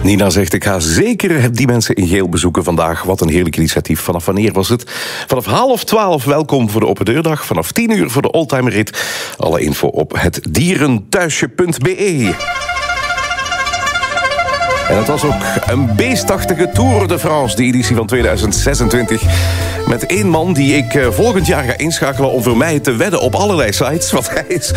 Nina zegt, ik ga zeker die mensen in geel bezoeken vandaag. Wat een heerlijk initiatief. Vanaf wanneer was het? Vanaf 11:30 welkom voor de open deurdag. Vanaf 10:00 voor de oldtimerrit. Alle info op hetdierenthuisje.be. En het was ook een beestachtige Tour de France, de editie van 2026. Met één man die ik volgend jaar ga inschakelen om voor mij te wedden op allerlei sites. Want hij is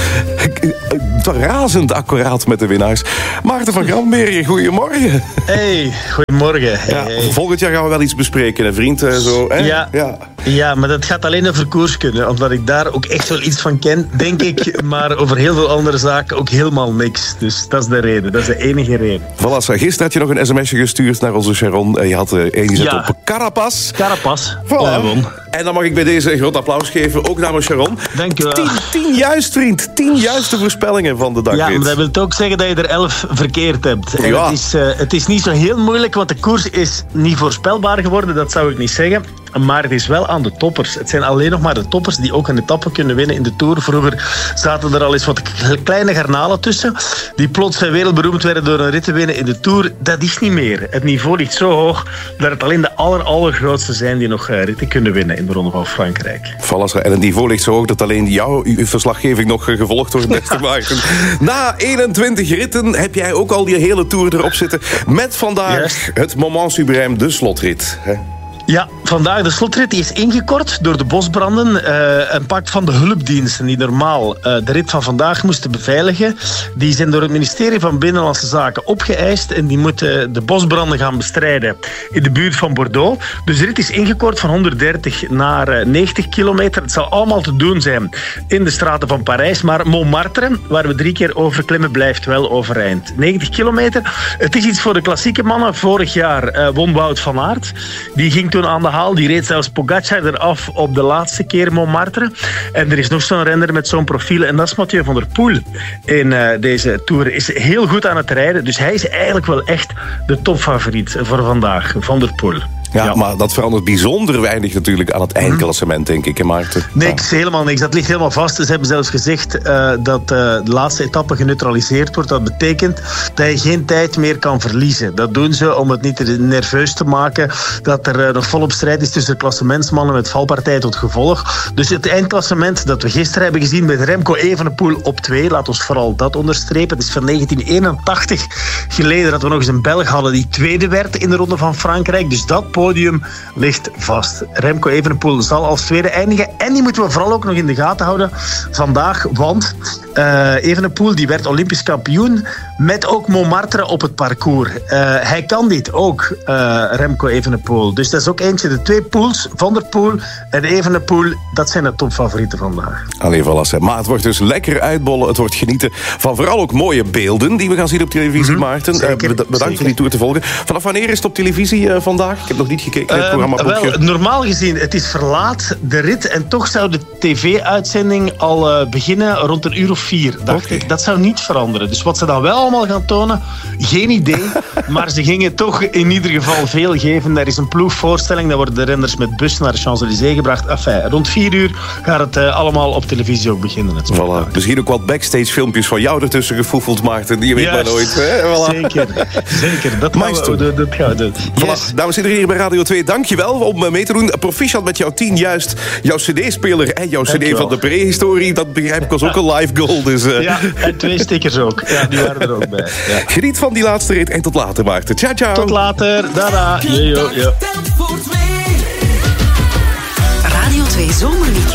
razend accuraat met de winnaars. Maarten van Grambergen, goedemorgen. Hey, goedemorgen. Hey. Ja, volgend jaar gaan we wel iets bespreken, hè, vriend. Zo, hè? Ja, maar dat gaat alleen over koerskunde. Omdat ik daar ook echt wel iets van ken, denk ik. Maar over heel veel andere zaken ook helemaal niks. Dus dat is de reden. Dat is de enige reden. Voilà, gisteren had je nog een sms'je gestuurd naar onze Sharon. Je had ingezet op Carapaz. Carapaz. Voilà. En dan mag ik bij deze een groot applaus geven, ook namens Sharon. Dank je wel. 10 juist, vriend. 10 juiste voorspellingen van de dagrit. Ja, maar dat wil ook zeggen dat je er 11 verkeerd hebt. En ja. Het is niet zo heel moeilijk, want de koers is niet voorspelbaar geworden. Dat zou ik niet zeggen. Maar het is wel aan de toppers. Het zijn alleen nog maar de toppers die ook een etappe kunnen winnen in de Tour. Vroeger zaten er al eens wat kleine garnalen tussen, die plots wereldberoemd werden door een rit te winnen in de Tour. Dat is niet meer. Het niveau ligt zo hoog dat het alleen de allergrootste zijn die nog ritten kunnen winnen in de Ronde van Frankrijk. Voilà, en het niveau ligt zo hoog dat alleen jouw verslaggeving nog gevolgd wordt, beste Maarten. Na 21 ritten heb jij ook al die hele Tour erop zitten. Met vandaag het moment suprême, de slotrit. Hè? Ja, vandaag de slotrit die is ingekort door de bosbranden. Een pak van de hulpdiensten die normaal de rit van vandaag moesten beveiligen. Die zijn door het ministerie van Binnenlandse Zaken opgeëist. En die moeten de bosbranden gaan bestrijden in de buurt van Bordeaux. Dus de rit is ingekort van 130 naar 90 kilometer. Het zal allemaal te doen zijn in de straten van Parijs. Maar Montmartre, waar we 3 keer over klimmen, blijft wel overeind. 90 kilometer. Het is iets voor de klassieke mannen. Vorig jaar won Wout van Aert. Die ging toen aan de haal. Die reed zelfs Pogacar eraf op de laatste keer Montmartre. En er is nog zo'n renner met zo'n profiel. En dat is Mathieu van der Poel in deze Tour. Is heel goed aan het rijden. Dus hij is eigenlijk wel echt de topfavoriet voor vandaag. Van der Poel. Ja, maar dat verandert bijzonder weinig natuurlijk aan het eindklassement, denk ik, hè, Maarten? Niks, helemaal niks. Dat ligt helemaal vast. Ze hebben zelfs gezegd dat de laatste etappe geneutraliseerd wordt. Dat betekent dat je geen tijd meer kan verliezen. Dat doen ze om het niet nerveus te maken. Dat er nog volop strijd is tussen de klassementsmannen met valpartij tot gevolg. Dus het eindklassement dat we gisteren hebben gezien met Remco Evenepoel op 2. Laat ons vooral dat onderstrepen. Het is van 1981 geleden dat we nog eens een Belg hadden die tweede werd in de Ronde van Frankrijk. Dus dat podium ligt vast. Remco Evenepoel zal als tweede eindigen. En die moeten we vooral ook nog in de gaten houden vandaag. Want Evenepoel die werd Olympisch kampioen met ook Montmartre op het parcours. Hij kan dit ook, Remco Evenepoel. Dus dat is ook eentje. De 2 Poels, Van der Poel en Evenepoel, dat zijn de topfavorieten vandaag. Allee, voilà. Maar het wordt dus lekker uitbollen. Het wordt genieten van vooral ook mooie beelden die we gaan zien op televisie, Maarten. Bedankt voor die tour te volgen. Vanaf wanneer is het op televisie vandaag? Ik heb nog niet gekeken in het programmaboekje. Normaal gezien, het is verlaat, de rit. En toch zou de tv-uitzending al beginnen rond 1:04, dacht ik. Dat zou niet veranderen. Dus wat ze dan wel allemaal gaan tonen, geen idee. Maar ze gingen toch in ieder geval veel geven. Er is een ploegvoorstelling. Dan worden de renners met bus naar de Champs-Élysées gebracht. Enfin, rond 4:00 gaat het allemaal op televisie ook beginnen. Voilà. Misschien ook wat backstage filmpjes van jou ertussen gefoefeld, Maarten. Die weet maar nooit. Hè? Voilà. Zeker. Dat gaan we doen. Voilà. Dames en heren hier bij Radio 2, dankjewel om mee te doen. Proficiat met jouw 10 juist. Jouw cd-speler en jouw cd van de prehistorie. Dat begrijp ik was ook een live goal. Dus, ja, en 2 stickers ook. Ja, die waren er ook bij. Ja. Geniet van die laatste rit en tot later, Maarten. Ciao, ciao. Tot later. Dada. Yo.